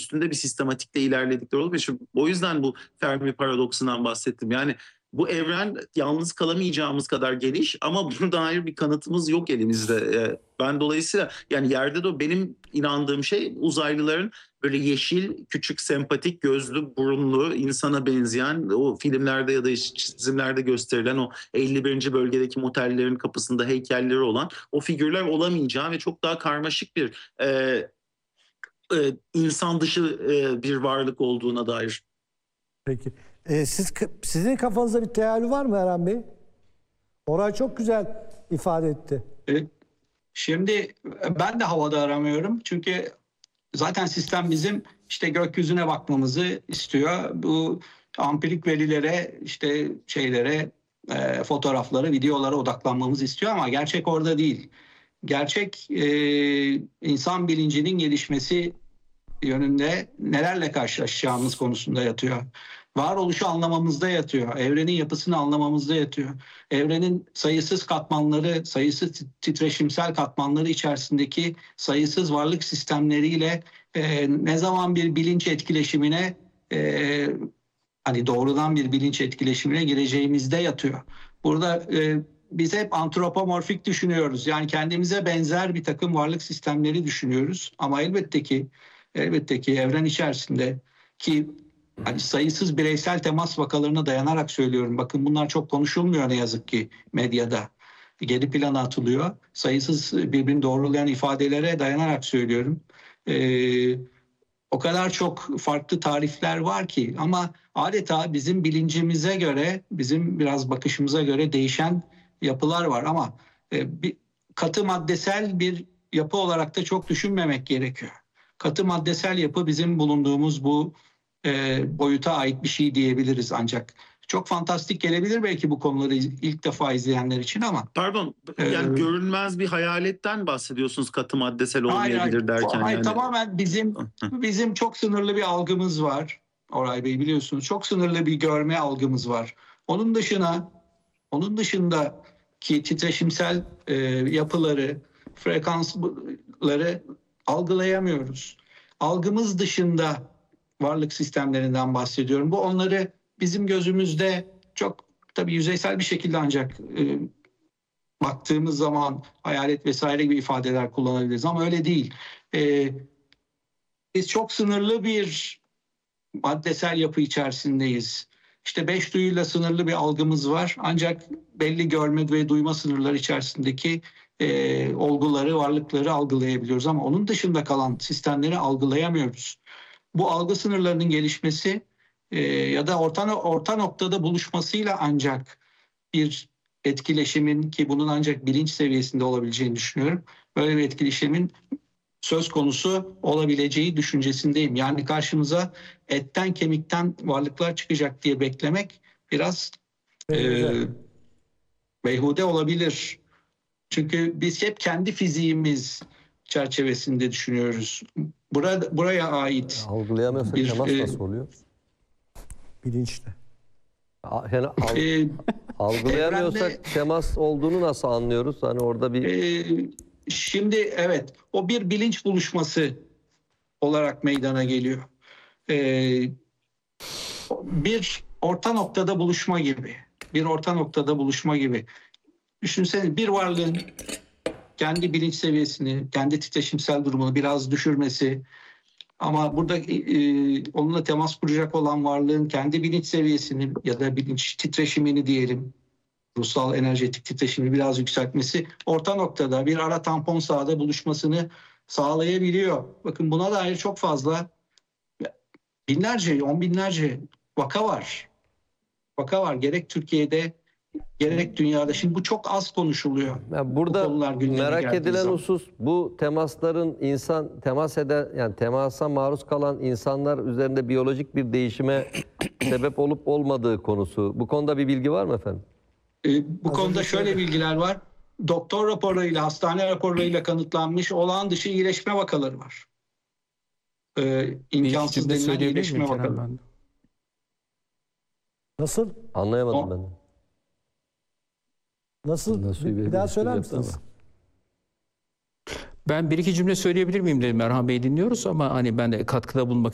üstünde bir sistematikle ilerledikleri olup o yüzden bu Fermi paradoksundan bahsettim. Yani bu evren yalnız kalamayacağımız kadar geniş ama buna dair bir kanıtımız yok elimizde. Ben dolayısıyla yani yerde de benim inandığım şey uzaylıların böyle yeşil, küçük, sempatik, gözlü, burunlu, insana benzeyen o filmlerde ya da çizimlerde gösterilen o 51. bölgedeki motellerin kapısında heykelleri olan o figürler olamayacağı ve çok daha karmaşık bir insan dışı bir varlık olduğuna dair. Peki. Sizin kafanızda bir teori var mı Erhan Bey? Oray çok güzel ifade etti. Şimdi ben de havada aramıyorum. Çünkü zaten sistem bizim işte gökyüzüne bakmamızı istiyor. Bu ampirik verilere, işte şeylere, fotoğraflara, videolara odaklanmamızı istiyor ama gerçek orada değil. Gerçek insan bilincinin gelişmesi yönünde nelerle karşılaşacağımız konusunda yatıyor. Varoluşu anlamamızda yatıyor. Evrenin yapısını anlamamızda yatıyor. Evrenin sayısız katmanları, sayısız titreşimsel katmanları içerisindeki sayısız varlık sistemleriyle ne zaman bir bilinç etkileşimine, hani doğrudan bir bilinç etkileşimine gireceğimizde yatıyor. Burada biz hep antropomorfik düşünüyoruz. Yani kendimize benzer bir takım varlık sistemleri düşünüyoruz. Ama elbette ki evren içerisinde ki hani sayısız bireysel temas vakalarına dayanarak söylüyorum. Bakın bunlar çok konuşulmuyor ne yazık ki medyada. Geri plana atılıyor. Sayısız birbirini doğrulayan ifadelere dayanarak söylüyorum. O kadar çok farklı tarifler var ki ama adeta bizim bilincimize göre, bizim biraz bakışımıza göre değişen yapılar var ama bir katı maddesel bir yapı olarak da çok düşünmemek gerekiyor. Katı maddesel yapı bizim bulunduğumuz bu boyuta ait bir şey diyebiliriz ancak. Çok fantastik gelebilir belki bu konuları ilk defa izleyenler için ama. Pardon, yani görünmez bir hayaletten bahsediyorsunuz katı maddesel olmayabilir derken. Hayır, yani. Tamamen bizim çok sınırlı bir algımız var. Oray Bey biliyorsunuz çok sınırlı bir görme algımız var. Onun dışındaki titreşimsel yapıları, frekansları algılayamıyoruz. Algımız dışında varlık sistemlerinden bahsediyorum. Bu onları bizim gözümüzde çok tabii yüzeysel bir şekilde ancak baktığımız zaman hayalet vesaire gibi ifadeler kullanabiliriz ama öyle değil. Biz çok sınırlı bir maddesel yapı içerisindeyiz. İşte 5 duyuyla sınırlı bir algımız var. Ancak belli görme ve duyma sınırları içerisindeki olguları, varlıkları algılayabiliyoruz ama onun dışında kalan sistemleri algılayamıyoruz. Bu algı sınırlarının gelişmesi ya da orta noktada buluşmasıyla ancak bir etkileşimin ki bunun ancak bilinç seviyesinde olabileceğini düşünüyorum. Böyle bir etkileşimin söz konusu olabileceği düşüncesindeyim. Yani karşımıza etten kemikten varlıklar çıkacak diye beklemek biraz beyhude olabilir. Çünkü biz hep kendi fiziğimiz çerçevesinde düşünüyoruz. Buraya ait. Algılayamıyorsak temas nasıl oluyor? Bilinçle. Yani algılayamıyorsak temas olduğunu nasıl anlıyoruz? Hani orada bir... Şimdi evet, o bir bilinç buluşması olarak meydana geliyor. Bir orta noktada buluşma gibi. Düşünsene bir varlığın kendi bilinç seviyesini, kendi titreşimsel durumunu biraz düşürmesi ama burada onunla temas kuracak olan varlığın kendi bilinç seviyesini ya da bilinç titreşimini diyelim, ruhsal enerjetik titreşimini biraz yükseltmesi orta noktada bir ara tampon sahada buluşmasını sağlayabiliyor. Bakın buna dair çok fazla binlerce, on binlerce vaka var. Gerek Türkiye'de gerek dünyada. Şimdi bu çok az konuşuluyor. Yani burada merak edilen husus bu temasların temasa maruz kalan insanlar üzerinde biyolojik bir değişime sebep olup olmadığı konusu. Bu konuda bir bilgi var mı efendim? Bu konuda şöyle bilgiler var. Doktor raporlarıyla, hastane raporlarıyla kanıtlanmış olağan dışı iyileşme vakaları var. İmkansız denilen iyileşme vakaları. Nasıl? Anlayamadım ben de. Nasıl? Bir daha söyler misiniz? Ben bir iki cümle söyleyebilir miyim dedim. Erhan Bey dinliyoruz ama hani ben de katkıda bulunmak